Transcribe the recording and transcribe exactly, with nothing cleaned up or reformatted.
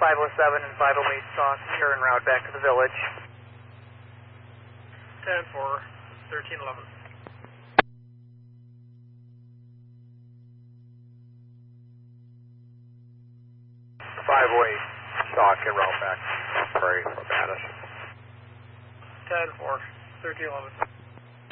five oh seven and five oh eight stock, you're en route back to the village. ten four, thirteen eleven. five oh eight stock en route back to Prairie from Madison. ten four, thirteen eleven.